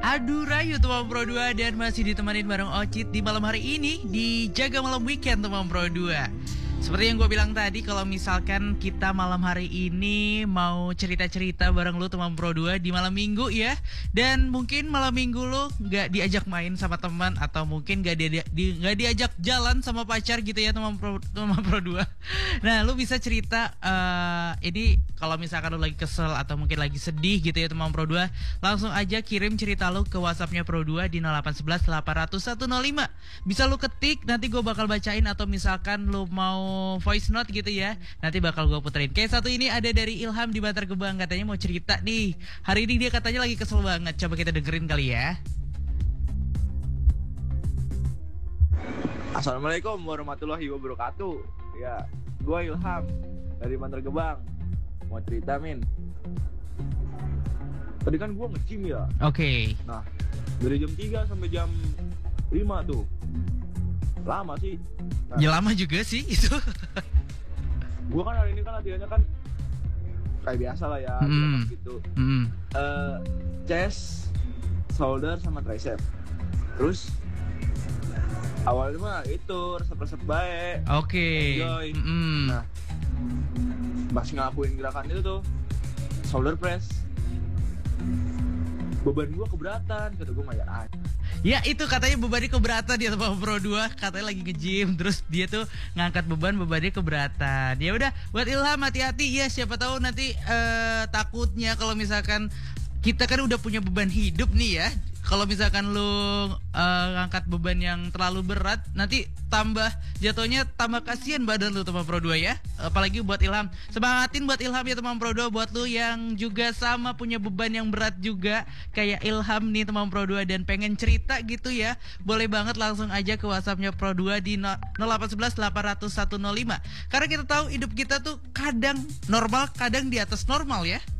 Adu Rayu teman Pro 2 dan masih ditemanin bareng Ocit di malam hari ini di Jaga Malam Weekend teman Pro 2. Seperti yang gue bilang tadi, kalau misalkan kita malam hari ini mau cerita-cerita bareng lu teman Pro 2 di malam minggu ya. Dan mungkin malam minggu lu gak diajak main sama teman, atau mungkin gak diajak jalan sama pacar gitu ya teman Pro 2. Nah lu bisa cerita, ini kalau misalkan lu lagi kesel atau mungkin lagi sedih gitu ya teman Pro 2, langsung aja kirim cerita lu ke WhatsAppnya Pro 2 di 0811 800 105. Bisa lu ketik, nanti gue bakal bacain, atau misalkan lu mau voice note gitu ya, nanti bakal gue puterin. Kayak satu ini ada dari Ilham di Bantar Gebang, katanya mau cerita nih. Hari ini dia katanya lagi kesel banget. Coba kita dengerin kali ya. Assalamualaikum warahmatullahi wabarakatuh. Ya, gue Ilham dari Bantar Gebang. Mau cerita, Min. Tadi kan gue nge-gym ya. Oke. Nah, dari jam 3 sampai jam 5 tuh. Lama sih. Nah, Ya lama juga sih itu. gue kan hari ini kan latihannya kan kayak biasa lah ya, gitu. Chest, shoulder sama tricep. Terus awalnya mah itu resep-resep baik. Oke. Enjoy. Nah, pas ngelakuin gerakan itu tuh shoulder press, beban gue keberatan, kata gue mah ya. Ya itu katanya bebannya keberatan dia sama Pro 2, katanya lagi nge-gym, terus dia tuh ngangkat bebannya keberatan. Ya udah, buat Ilham hati-hati ya, siapa tahu nanti takutnya kalau misalkan kita kan udah punya beban hidup nih ya. Kalau misalkan lu ngangkat beban yang terlalu berat, nanti jatuhnya tambah kasihan badan lu teman Pro 2 ya. Apalagi buat Ilham. Semangatin buat Ilham ya teman Pro 2, buat lu yang juga sama punya beban yang berat juga kayak Ilham nih teman Pro 2 dan pengen cerita gitu ya. Boleh banget langsung aja ke WhatsAppnya Pro 2 di 0811 800 105. Karena kita tahu hidup kita tuh kadang normal, kadang di atas normal ya.